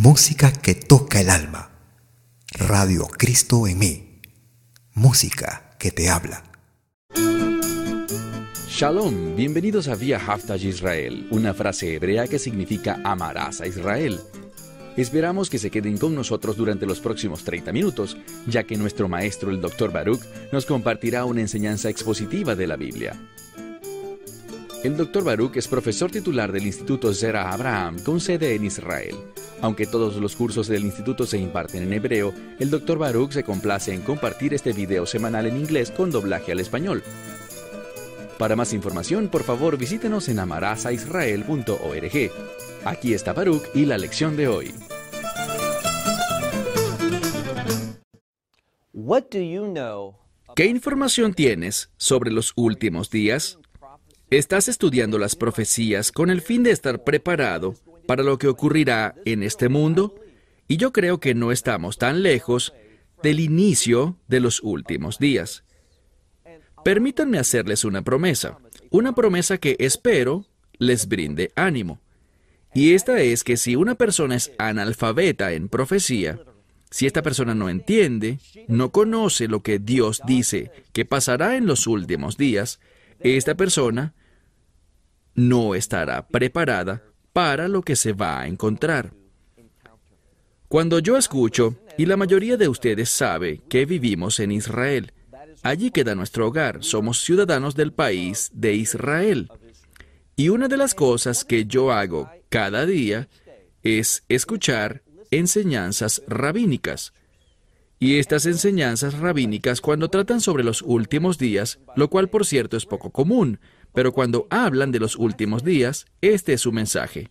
Música que toca el alma. Radio Cristo en mí. Música que te habla. Shalom, bienvenidos a Via Haftaj Israel, una frase hebrea que significa amarás a Israel. Esperamos que se queden con nosotros durante los próximos 30 minutos, ya que nuestro maestro, el Dr. Baruch, nos compartirá una enseñanza expositiva de la Biblia. El Dr. Baruch es profesor titular del Instituto Zera Abraham, con sede en Israel. Aunque todos los cursos del instituto se imparten en hebreo, el Dr. Baruch se complace en compartir este video semanal en inglés con doblaje al español. Para más información, por favor, visítenos en amarazaisrael.org. Aquí está Baruch y la lección de hoy. ¿Qué información tienes sobre los últimos días? ¿Estás estudiando las profecías con el fin de estar preparado para lo que ocurrirá en este mundo? Y yo creo que no estamos tan lejos del inicio de los últimos días. Permítanme hacerles una promesa que espero les brinde ánimo. Y esta es que si una persona es analfabeta en profecía, si esta persona no entiende, no conoce lo que Dios dice que pasará en los últimos días, esta persona no estará preparada para lo que se va a encontrar. Cuando yo escucho, y la mayoría de ustedes sabe que vivimos en Israel, allí queda nuestro hogar, somos ciudadanos del país de Israel. Y una de las cosas que yo hago cada día es escuchar enseñanzas rabínicas. Y estas enseñanzas rabínicas, cuando tratan sobre los últimos días, lo cual por cierto es poco común, pero cuando hablan de los últimos días, este es su mensaje.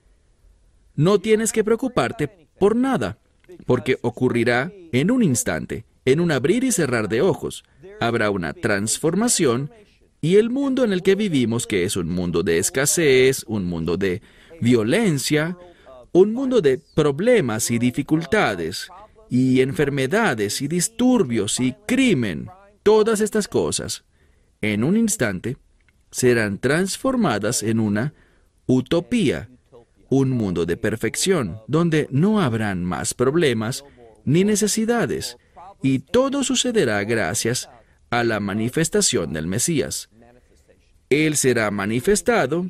No tienes que preocuparte por nada, porque ocurrirá en un instante, en un abrir y cerrar de ojos. Habrá una transformación y el mundo en el que vivimos, que es un mundo de escasez, un mundo de violencia, un mundo de problemas y dificultades, y enfermedades y disturbios y crimen, todas estas cosas, en un instante, serán transformadas en una utopía, un mundo de perfección, donde no habrán más problemas ni necesidades, y todo sucederá gracias a la manifestación del Mesías. Él será manifestado,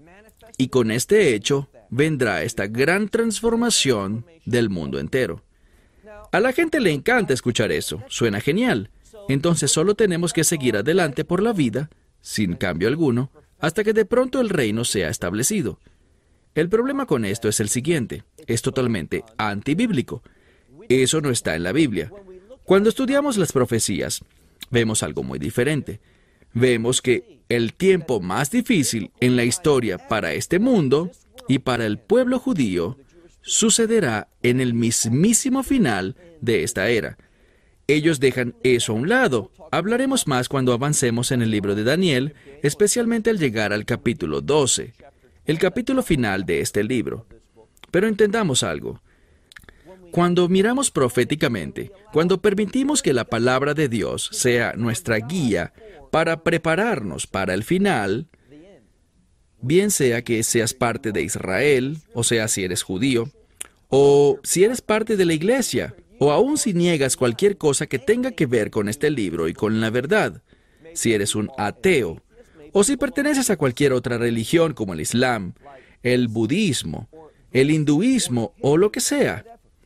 y con este hecho vendrá esta gran transformación del mundo entero. A la gente le encanta escuchar eso, suena genial. Entonces solo tenemos que seguir adelante por la vida, sin cambio alguno, hasta que de pronto el reino sea establecido. El problema con esto es el siguiente, es totalmente antibíblico. Eso no está en la Biblia. Cuando estudiamos las profecías, vemos algo muy diferente. Vemos que el tiempo más difícil en la historia para este mundo y para el pueblo judío sucederá en el mismísimo final de esta era. Ellos dejan eso a un lado. Hablaremos más cuando avancemos en el libro de Daniel, especialmente al llegar al capítulo 12, el capítulo final de este libro. Pero entendamos algo. Cuando miramos proféticamente, cuando permitimos que la palabra de Dios sea nuestra guía para prepararnos para el final, bien sea que seas parte de Israel, o sea, si eres judío, o si eres parte de la iglesia, o aún si niegas cualquier cosa que tenga que ver con este libro y con la verdad, si eres un ateo, o si perteneces a cualquier otra religión como el Islam, el budismo, el hinduismo o lo que sea.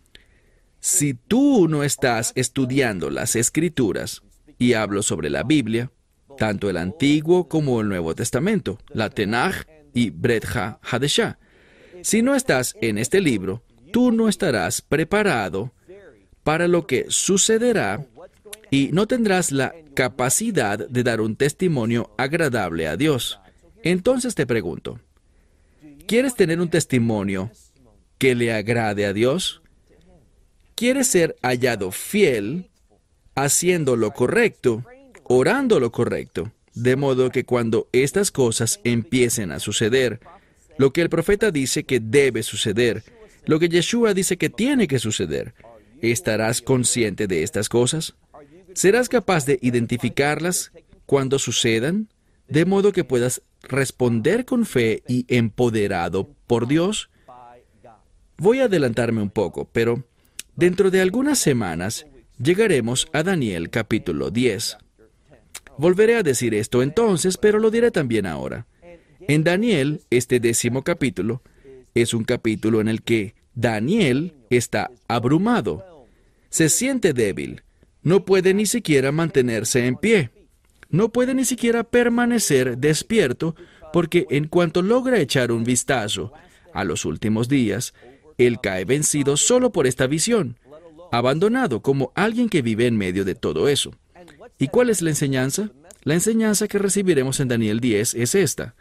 Si tú no estás estudiando las Escrituras, y hablo sobre la Biblia, tanto el Antiguo como el Nuevo Testamento, la Tenaj y Brit Hadashah, si no estás en este libro, tú no estarás preparado para lo que sucederá y no tendrás la capacidad de dar un testimonio agradable a Dios. Entonces te pregunto, ¿quieres tener un testimonio que le agrade a Dios? ¿Quieres ser hallado fiel, haciendo lo correcto, orando lo correcto, de modo que cuando estas cosas empiecen a suceder, lo que el profeta dice que debe suceder, lo que Yeshua dice que tiene que suceder, ¿estarás consciente de estas cosas? ¿Serás capaz de identificarlas cuando sucedan, de modo que puedas responder con fe y empoderado por Dios? Voy a adelantarme un poco, pero dentro de algunas semanas llegaremos a Daniel capítulo 10. Volveré a decir esto entonces, pero lo diré también ahora. En Daniel, este 10º capítulo, es un capítulo en el que Daniel está abrumado. Se siente débil. No puede ni siquiera mantenerse en pie. No puede ni siquiera permanecer despierto, porque en cuanto logra echar un vistazo a los últimos días, él cae vencido solo por esta visión, abandonado como alguien que vive en medio de todo eso. ¿Y cuál es la enseñanza? La enseñanza que recibiremos en Daniel 10 es esta: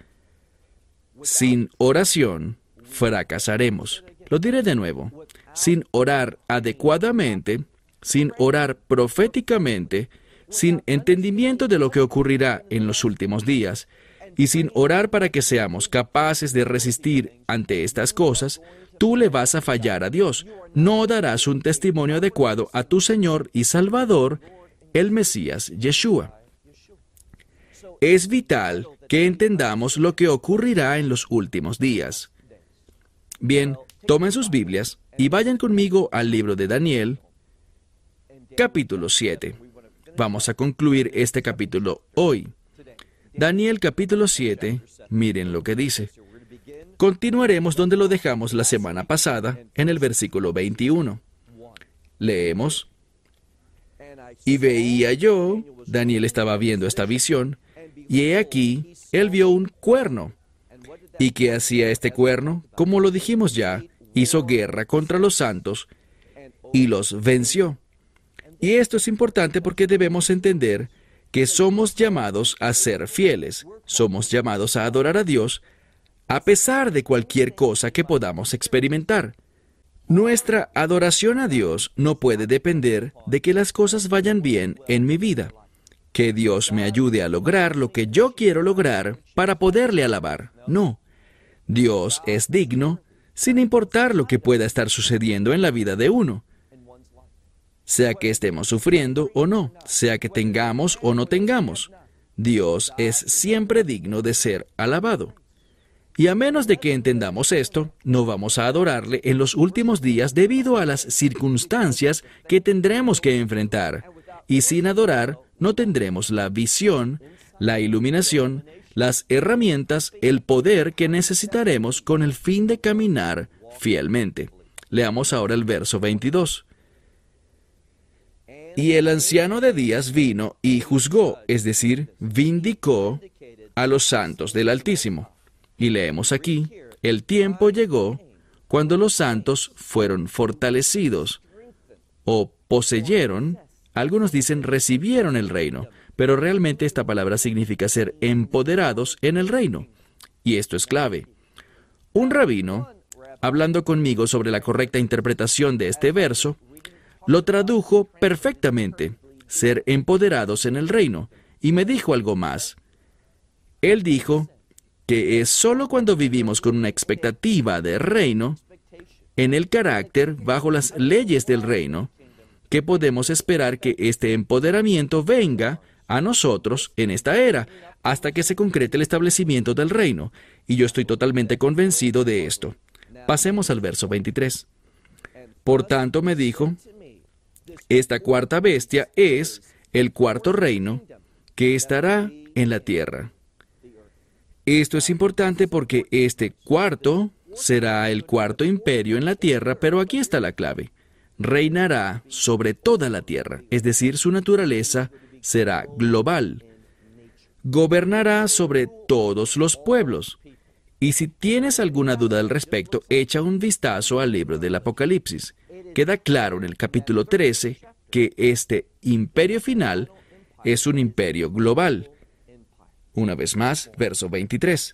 sin oración fracasaremos. Lo diré de nuevo. Sin orar adecuadamente, sin orar proféticamente, sin entendimiento de lo que ocurrirá en los últimos días, y sin orar para que seamos capaces de resistir ante estas cosas, tú le vas a fallar a Dios. No darás un testimonio adecuado a tu Señor y Salvador, el Mesías Yeshua. Es vital que entendamos lo que ocurrirá en los últimos días. Bien, tomen sus Biblias y vayan conmigo al libro de Daniel, capítulo 7. Vamos a concluir este capítulo hoy. Daniel capítulo 7, miren lo que dice. Continuaremos donde lo dejamos la semana pasada, en el versículo 21. Leemos: y veía yo, Daniel estaba viendo esta visión, y he aquí, él vio un cuerno. ¿Y qué hacía este cuerno? Como lo dijimos ya, hizo guerra contra los santos y los venció. Y esto es importante porque debemos entender que somos llamados a ser fieles, somos llamados a adorar a Dios a pesar de cualquier cosa que podamos experimentar. Nuestra adoración a Dios no puede depender de que las cosas vayan bien en mi vida, que Dios me ayude a lograr lo que yo quiero lograr para poderle alabar. No, Dios es digno sin importar lo que pueda estar sucediendo en la vida de uno. Sea que estemos sufriendo o no, sea que tengamos o no tengamos, Dios es siempre digno de ser alabado. Y a menos de que entendamos esto, no vamos a adorarle en los últimos días debido a las circunstancias que tendremos que enfrentar. Y sin adorar, no tendremos la visión, la iluminación, las herramientas, el poder que necesitaremos con el fin de caminar fielmente. Leamos ahora el verso 22. Y el anciano de días vino y juzgó, es decir, vindicó a los santos del Altísimo. Y leemos aquí: el tiempo llegó cuando los santos fueron fortalecidos o poseyeron. Algunos dicen recibieron el reino, pero realmente esta palabra significa ser empoderados en el reino. Y esto es clave. Un rabino, hablando conmigo sobre la correcta interpretación de este verso, lo tradujo perfectamente: ser empoderados en el reino. Y me dijo algo más. Él dijo que es solo cuando vivimos con una expectativa de reino, en el carácter, bajo las leyes del reino, que podemos esperar que este empoderamiento venga a nosotros en esta era, hasta que se concrete el establecimiento del reino. Y yo estoy totalmente convencido de esto. Pasemos al verso 23. Por tanto me dijo: esta cuarta bestia es el cuarto reino que estará en la tierra. Esto es importante porque este cuarto será el cuarto imperio en la tierra, pero aquí está la clave. Reinará sobre toda la tierra, es decir, su naturaleza será global. Gobernará sobre todos los pueblos. Y si tienes alguna duda al respecto, echa un vistazo al libro del Apocalipsis. Queda claro en el capítulo 13 que este imperio final es un imperio global. Una vez más, verso 23.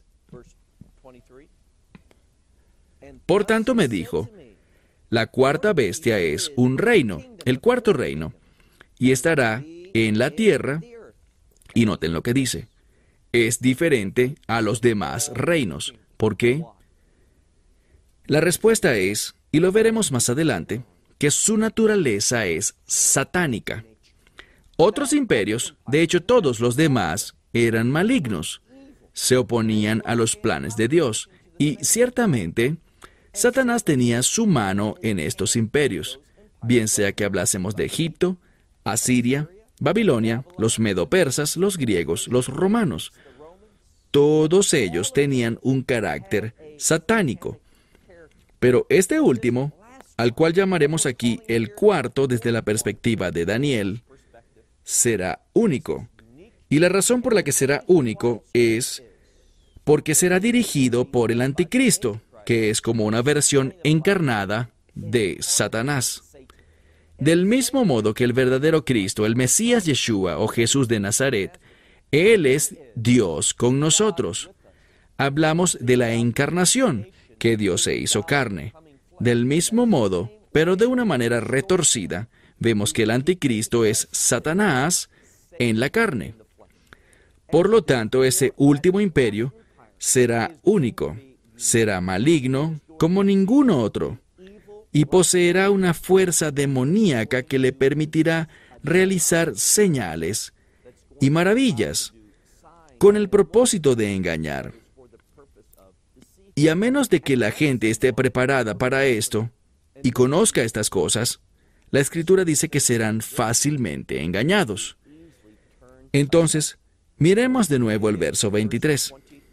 Por tanto me dijo: la cuarta bestia es un reino, el cuarto reino, y estará en la tierra. Y noten lo que dice: es diferente a los demás reinos. ¿Por qué? La respuesta es, y lo veremos más adelante, que su naturaleza es satánica. Otros imperios, de hecho todos los demás, eran malignos. Se oponían a los planes de Dios. Y ciertamente, Satanás tenía su mano en estos imperios, bien sea que hablásemos de Egipto, Asiria, Babilonia, los medo-persas, los griegos, los romanos. Todos ellos tenían un carácter satánico. Pero este último, al cual llamaremos aquí el cuarto desde la perspectiva de Daniel, será único. Y la razón por la que será único es porque será dirigido por el anticristo, que es como una versión encarnada de Satanás. Del mismo modo que el verdadero Cristo, el Mesías Yeshua o Jesús de Nazaret, Él es Dios con nosotros. Hablamos de la encarnación, que Dios se hizo carne. Del mismo modo, pero de una manera retorcida, vemos que el anticristo es Satanás en la carne. Por lo tanto, ese último imperio será único, será maligno como ningún otro, y poseerá una fuerza demoníaca que le permitirá realizar señales y maravillas, con el propósito de engañar. Y a menos de que la gente esté preparada para esto y conozca estas cosas, la Escritura dice que serán fácilmente engañados. Entonces, miremos de nuevo el verso 23.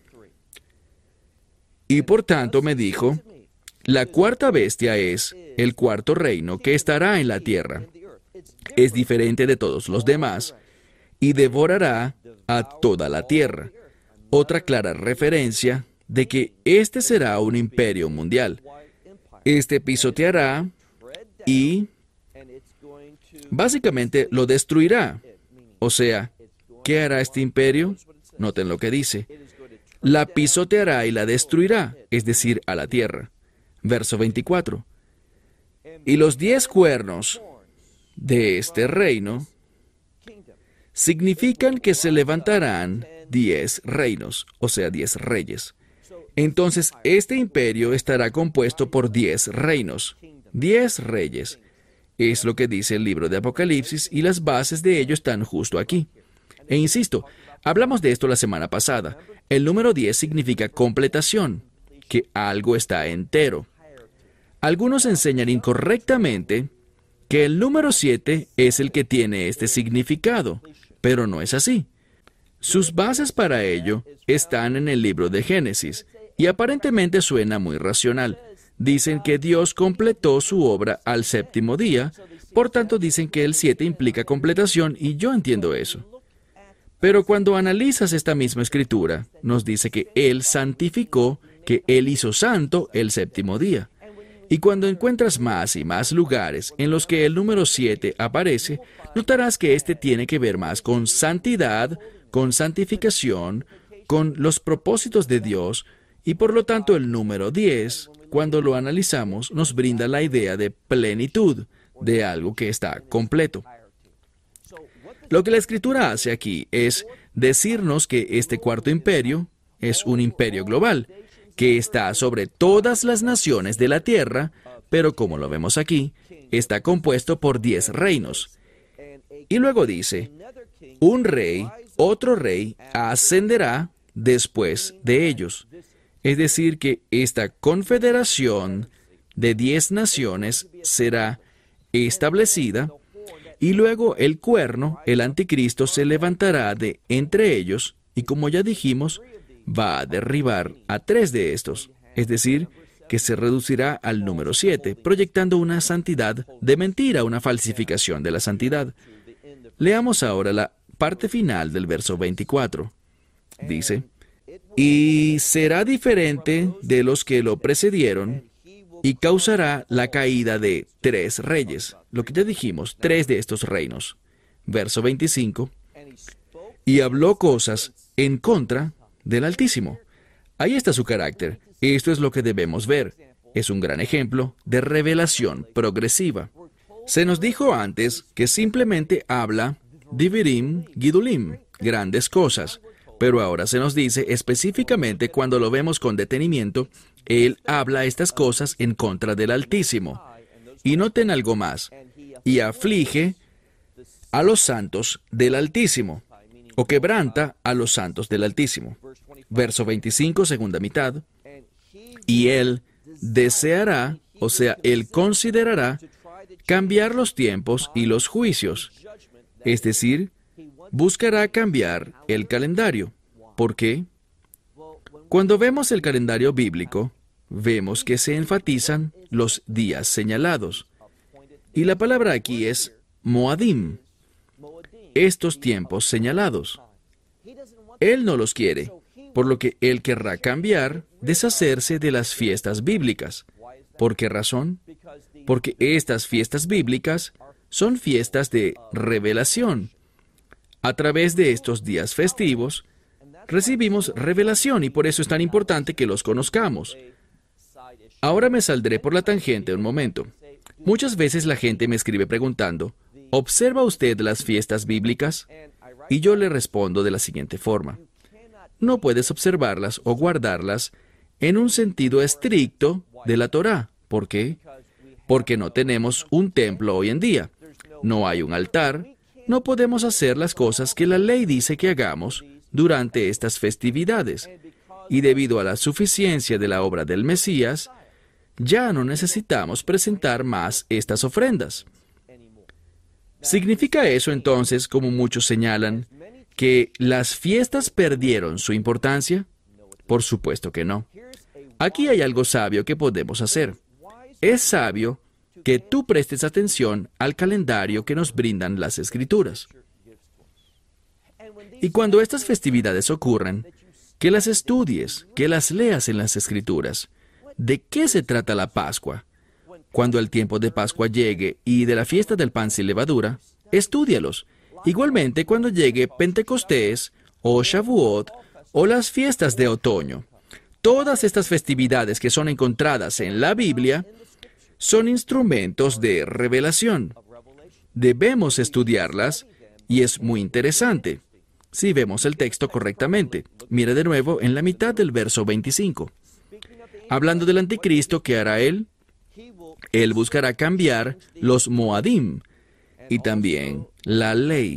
Y por tanto me dijo, la cuarta bestia es el cuarto reino que estará en la tierra. Es diferente de todos los demás y devorará a toda la tierra. Otra clara referencia de que este será un imperio mundial. Este pisoteará y básicamente lo destruirá. O sea, ¿qué hará este imperio? Noten lo que dice. La pisoteará y la destruirá, es decir, a la tierra. Verso 24. Y los 10 cuernos de este reino significan que se levantarán 10 reinos, o sea, 10 reyes. Entonces, este imperio estará compuesto por 10 reinos, 10 reyes. Es lo que dice el libro de Apocalipsis y las bases de ello están justo aquí. E insisto, hablamos de esto la semana pasada. El número 10 significa completación, que algo está entero. Algunos enseñan incorrectamente que el número 7 es el que tiene este significado, pero no es así. Sus bases para ello están en el libro de Génesis, y aparentemente suena muy racional. Dicen que Dios completó su obra al séptimo día, por tanto dicen que el 7 implica completación, y yo entiendo eso. Pero cuando analizas esta misma escritura, nos dice que Él santificó, que Él hizo santo el séptimo día. Y cuando encuentras más y más lugares en los que el número 7 aparece, notarás que este tiene que ver más con santidad, con santificación, con los propósitos de Dios, y por lo tanto el número 10, cuando lo analizamos, nos brinda la idea de plenitud, de algo que está completo. Lo que la Escritura hace aquí es decirnos que este cuarto imperio es un imperio global, que está sobre todas las naciones de la tierra, pero como lo vemos aquí, está compuesto por 10 reinos. Y luego dice, un rey, otro rey, ascenderá después de ellos. Es decir, que esta confederación de 10 naciones será establecida, y luego el cuerno, el anticristo, se levantará de entre ellos, y como ya dijimos, va a derribar a 3 de estos, es decir, que se reducirá al número 7, proyectando una santidad de mentira, una falsificación de la santidad. Leamos ahora la parte final del verso 24. Dice, y será diferente de los que lo precedieron, y causará la caída de 3 reyes, lo que ya dijimos, 3 de estos reinos. Verso 25, y habló cosas en contra del Altísimo. Ahí está su carácter. Esto es lo que debemos ver. Es un gran ejemplo de revelación progresiva. Se nos dijo antes que simplemente habla Divirim Gidulim, grandes cosas. Pero ahora se nos dice específicamente cuando lo vemos con detenimiento, Él habla estas cosas en contra del Altísimo. Y noten algo más. Y aflige a los santos del Altísimo, o quebranta a los santos del Altísimo. Verso 25, segunda mitad. Y Él deseará, o sea, él considerará cambiar los tiempos y los juicios. Es decir, buscará cambiar el calendario. ¿Por qué? Cuando vemos el calendario bíblico, vemos que se enfatizan los días señalados. Y la palabra aquí es Moadim, estos tiempos señalados. Él no los quiere, por lo que él querrá cambiar, deshacerse de las fiestas bíblicas. ¿Por qué razón? Porque estas fiestas bíblicas son fiestas de revelación. A través de estos días festivos, recibimos revelación y por eso es tan importante que los conozcamos. Ahora me saldré por la tangente un momento. Muchas veces la gente me escribe preguntando, ¿observa usted las fiestas bíblicas? Y yo le respondo de la siguiente forma. No puedes observarlas o guardarlas en un sentido estricto de la Torá. ¿Por qué? Porque no tenemos un templo hoy en día. No hay un altar. No podemos hacer las cosas que la ley dice que hagamos durante estas festividades. Y debido a la suficiencia de la obra del Mesías, ya no necesitamos presentar más estas ofrendas. ¿Significa eso entonces, como muchos señalan, que las fiestas perdieron su importancia? Por supuesto que no. Aquí hay algo sabio que podemos hacer. Es sabio que tú prestes atención al calendario que nos brindan las Escrituras. Y cuando estas festividades ocurran, que las estudies, que las leas en las Escrituras. ¿De qué se trata la Pascua? Cuando el tiempo de Pascua llegue y de la fiesta del pan sin levadura, estúdialos. Igualmente cuando llegue Pentecostés o Shavuot o las fiestas de otoño. Todas estas festividades que son encontradas en la Biblia son instrumentos de revelación. Debemos estudiarlas y es muy interesante si vemos el texto correctamente. Mire de nuevo en la mitad del verso 25. Hablando del anticristo, ¿qué hará él? Él buscará cambiar los Moadim y también la ley.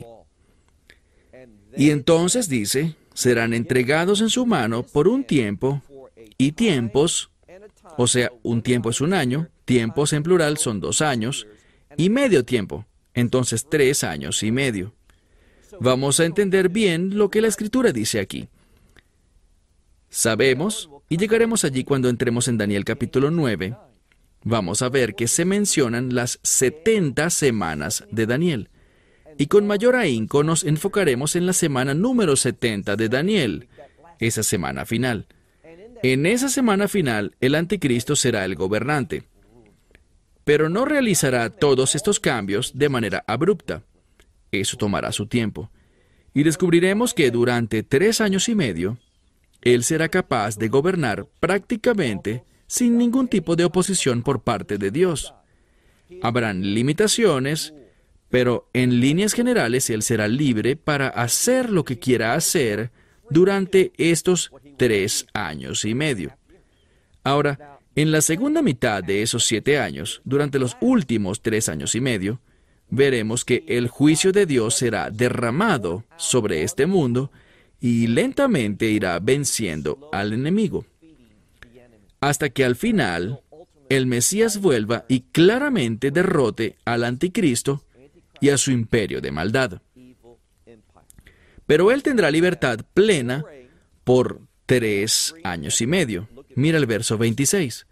Y entonces dice, serán entregados en su mano por un tiempo y tiempos, o sea, un tiempo es un año, tiempos en plural son 2 años, y medio tiempo, entonces 3 años y medio. Vamos a entender bien lo que la Escritura dice aquí. Sabemos, y llegaremos allí cuando entremos en Daniel capítulo 9, vamos a ver que se mencionan las 70 semanas de Daniel. Y con mayor ahínco nos enfocaremos en la semana número 70 de Daniel, esa semana final. En esa semana final, el anticristo será el gobernante. Pero no realizará todos estos cambios de manera abrupta. Eso tomará su tiempo. Y descubriremos que durante 3 años y medio, él será capaz de gobernar prácticamente sin ningún tipo de oposición por parte de Dios. Habrán limitaciones, pero en líneas generales él será libre para hacer lo que quiera hacer durante estos 3 años y medio. Ahora, en la segunda mitad de esos 7 años, durante los últimos 3 años y medio, veremos que el juicio de Dios será derramado sobre este mundo y lentamente irá venciendo al enemigo, hasta que al final el Mesías vuelva y claramente derrote al anticristo y a su imperio de maldad. Pero él tendrá libertad plena por 3 años y medio. Mira el verso 26.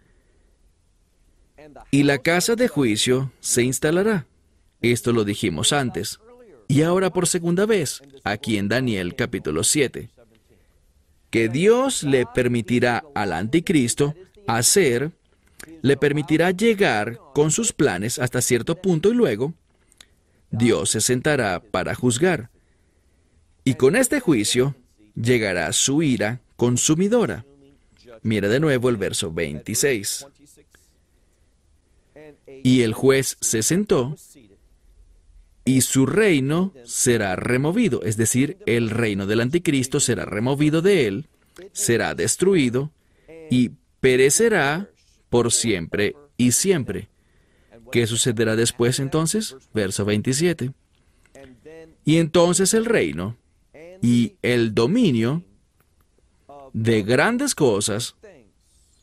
Y la casa de juicio se instalará. Esto lo dijimos antes. Y ahora por segunda vez, aquí en Daniel capítulo 7, que Dios le permitirá al anticristo le permitirá llegar con sus planes hasta cierto punto y luego Dios se sentará para juzgar. Y con este juicio llegará su ira consumidora. Mira de nuevo el verso 26. Y el juez se sentó y su reino será removido, es decir, el reino del anticristo será removido de él, será destruido y perecerá por siempre y siempre. ¿Qué sucederá después entonces? Verso 27. Y entonces el reino y el dominio de grandes cosas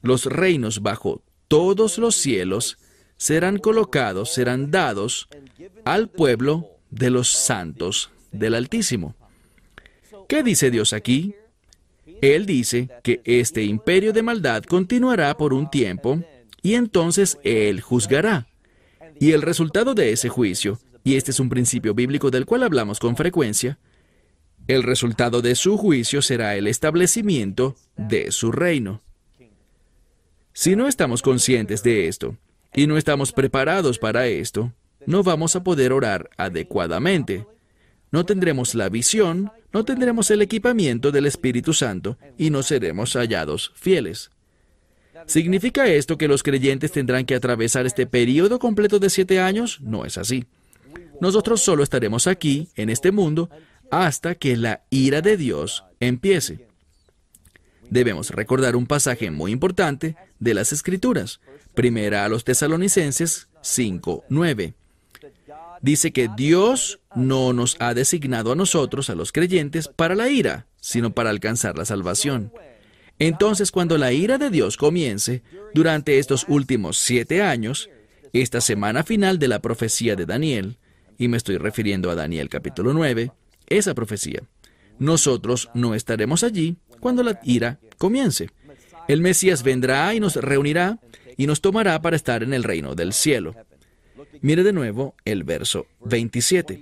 los reinos bajo todos los cielos serán colocados, serán dados al pueblo de los santos del Altísimo. ¿Qué dice Dios aquí? Él dice que este imperio de maldad continuará por un tiempo y entonces Él juzgará. Y el resultado de ese juicio, y este es un principio bíblico del cual hablamos con frecuencia, el resultado de su juicio será el establecimiento de su reino. Si no estamos conscientes de esto y no estamos preparados para esto, no vamos a poder orar adecuadamente. No tendremos la visión, no tendremos el equipamiento del Espíritu Santo y no seremos hallados fieles. ¿Significa esto que los creyentes tendrán que atravesar este periodo completo de 7 años? No es así. Nosotros solo estaremos aquí, en este mundo, hasta que la ira de Dios empiece. Debemos recordar un pasaje muy importante de las Escrituras. Primera a los Tesalonicenses 5:9. Dice que Dios no nos ha designado a nosotros, a los creyentes, para la ira, sino para alcanzar la salvación. Entonces, cuando la ira de Dios comience, durante estos últimos 7 años, esta semana final de la profecía de Daniel, y me estoy refiriendo a Daniel capítulo 9, esa profecía, nosotros no estaremos allí cuando la ira comience. El Mesías vendrá y nos reunirá y nos tomará para estar en el reino del cielo. Mire de nuevo el verso 27.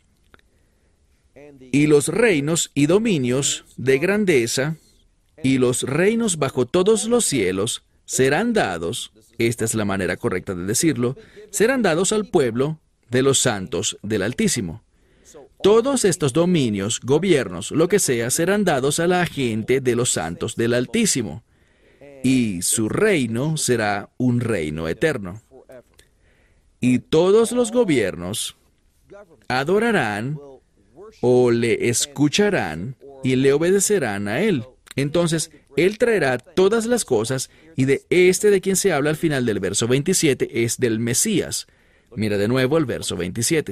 Y los reinos y dominios de grandeza y los reinos bajo todos los cielos serán dados, esta es la manera correcta de decirlo, serán dados al pueblo de los santos del Altísimo. Todos estos dominios, gobiernos, lo que sea, serán dados a la gente de los santos del Altísimo. Y su reino será un reino eterno. Y todos los gobiernos adorarán o le escucharán y le obedecerán a Él. Entonces, Él traerá todas las cosas y de quien se habla al final del verso 27 es del Mesías. Mira de nuevo el verso 27.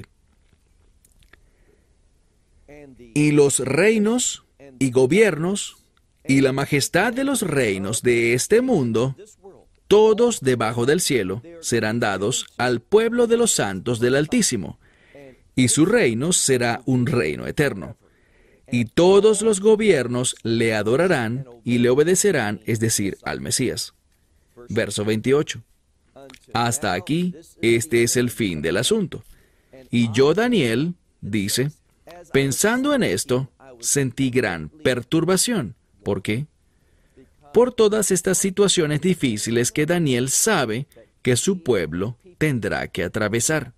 Y los reinos y gobiernos y la majestad de los reinos de este mundo, todos debajo del cielo, serán dados al pueblo de los santos del Altísimo, y su reino será un reino eterno. Y todos los gobiernos le adorarán y le obedecerán, es decir, al Mesías. Verso 28. Hasta aquí, este es el fin del asunto. Y yo, Daniel, dice, pensando en esto, sentí gran perturbación. ¿Por qué? Por todas estas situaciones difíciles que Daniel sabe que su pueblo tendrá que atravesar.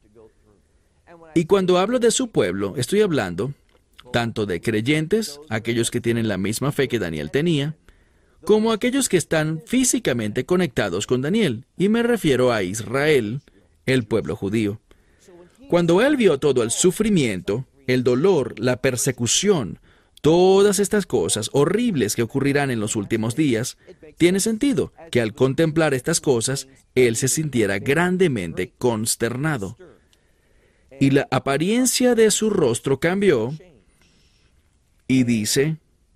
Y cuando hablo de su pueblo, estoy hablando tanto de creyentes, aquellos que tienen la misma fe que Daniel tenía, como aquellos que están físicamente conectados con Daniel, y me refiero a Israel, el pueblo judío. Cuando él vio todo el sufrimiento, el dolor, la persecución, todas estas cosas horribles que ocurrirán en los últimos días, tiene sentido que al contemplar estas cosas, él se sintiera grandemente consternado. Y la apariencia de su rostro cambió, y dice,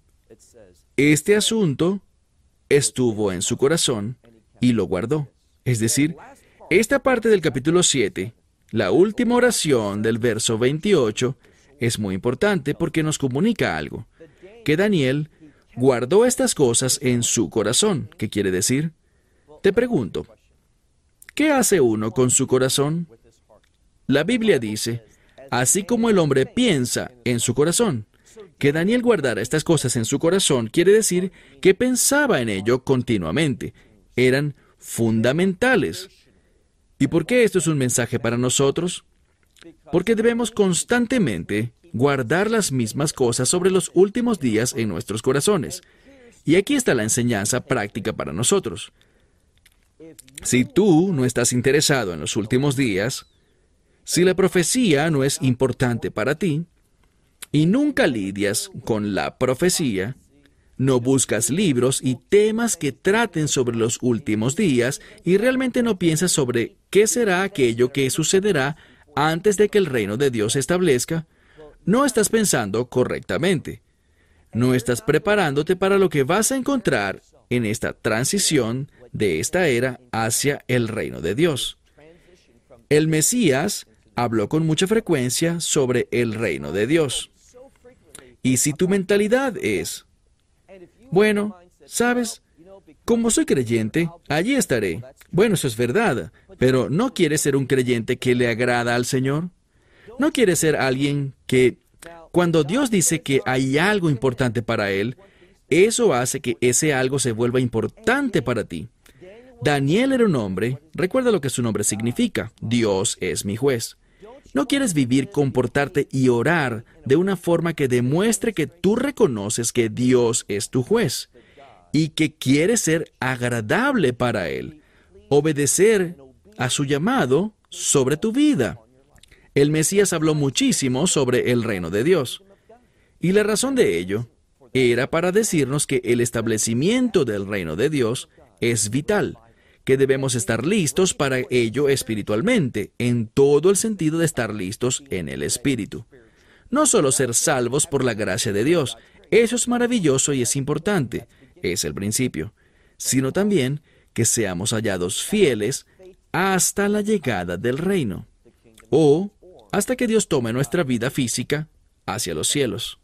este asunto estuvo en su corazón y lo guardó. Es decir, esta parte del capítulo 7, la última oración del verso 28, es muy importante porque nos comunica algo, que Daniel guardó estas cosas en su corazón. ¿Qué quiere decir? Te pregunto, ¿qué hace uno con su corazón? La Biblia dice, así como el hombre piensa en su corazón. Que Daniel guardara estas cosas en su corazón quiere decir que pensaba en ello continuamente. Eran fundamentales. ¿Y por qué esto es un mensaje para nosotros? Porque debemos constantemente guardar las mismas cosas sobre los últimos días en nuestros corazones. Y aquí está la enseñanza práctica para nosotros. Si tú no estás interesado en los últimos días, si la profecía no es importante para ti, y nunca lidias con la profecía, no buscas libros y temas que traten sobre los últimos días y realmente no piensas sobre qué será aquello que sucederá antes de que el reino de Dios se establezca, no estás pensando correctamente. No estás preparándote para lo que vas a encontrar en esta transición de esta era hacia el reino de Dios. El Mesías habló con mucha frecuencia sobre el reino de Dios. Y si tu mentalidad es, bueno, ¿sabes? Como soy creyente, allí estaré. Bueno, eso es verdad, pero ¿no quieres ser un creyente que le agrada al Señor? ¿No quieres ser alguien que, cuando Dios dice que hay algo importante para Él, eso hace que ese algo se vuelva importante para ti? Daniel era un hombre, recuerda lo que su nombre significa, Dios es mi juez. ¿No quieres vivir, comportarte y orar de una forma que demuestre que tú reconoces que Dios es tu juez y que quieres ser agradable para Él, obedecer a su llamado sobre tu vida? El Mesías habló muchísimo sobre el reino de Dios, y la razón de ello era para decirnos que el establecimiento del reino de Dios es vital, que debemos estar listos para ello espiritualmente, en todo el sentido de estar listos en el Espíritu. No solo ser salvos por la gracia de Dios, eso es maravilloso y es importante, es el principio, sino también que seamos hallados fieles hasta la llegada del reino, o hasta que Dios tome nuestra vida física hacia los cielos.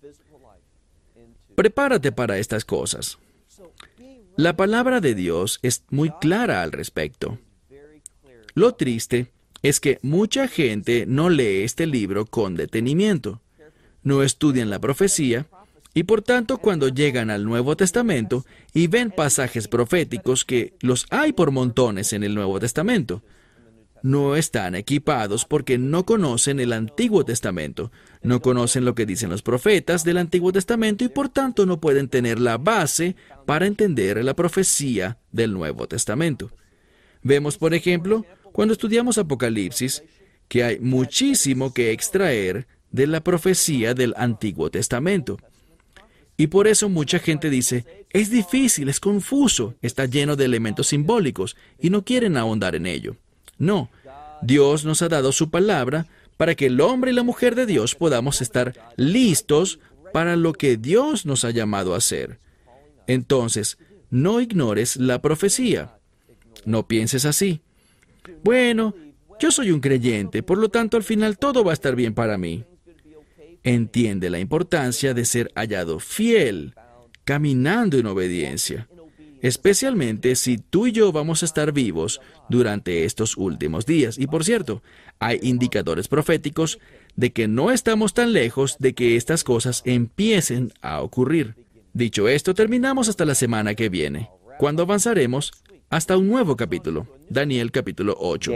Prepárate para estas cosas. La palabra de Dios es muy clara al respecto. Lo triste es que mucha gente no lee este libro con detenimiento, no estudian la profecía, y por tanto cuando llegan al Nuevo Testamento y ven pasajes proféticos, que los hay por montones en el Nuevo Testamento, no están equipados porque no conocen el Antiguo Testamento, no conocen lo que dicen los profetas del Antiguo Testamento y por tanto no pueden tener la base para entender la profecía del Nuevo Testamento. Vemos, por ejemplo, cuando estudiamos Apocalipsis, que hay muchísimo que extraer de la profecía del Antiguo Testamento. Y por eso mucha gente dice, es difícil, es confuso, está lleno de elementos simbólicos y no quieren ahondar en ello. No, Dios nos ha dado su palabra para que el hombre y la mujer de Dios podamos estar listos para lo que Dios nos ha llamado a hacer. Entonces, no ignores la profecía. No pienses así. Bueno, yo soy un creyente, por lo tanto al final todo va a estar bien para mí. Entiende la importancia de ser hallado fiel, caminando en obediencia, especialmente si tú y yo vamos a estar vivos durante estos últimos días. Y por cierto, hay indicadores proféticos de que no estamos tan lejos de que estas cosas empiecen a ocurrir. Dicho esto, terminamos hasta la semana que viene, cuando avanzaremos hasta un nuevo capítulo, Daniel capítulo 8.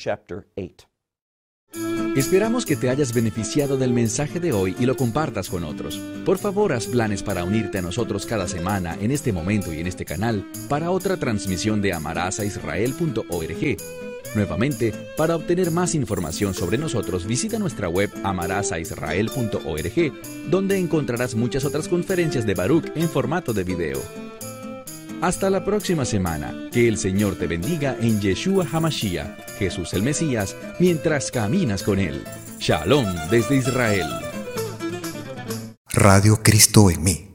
Esperamos que te hayas beneficiado del mensaje de hoy y lo compartas con otros. Por favor, haz planes para unirte a nosotros cada semana en este momento y en este canal para otra transmisión de amarazaisrael.org. Nuevamente, para obtener más información sobre nosotros, visita nuestra web amarazaisrael.org, donde encontrarás muchas otras conferencias de Baruch en formato de video. Hasta la próxima semana. Que el Señor te bendiga en Yeshua HaMashiach, Jesús el Mesías, mientras caminas con Él. Shalom desde Israel. Radio Cristo en mí.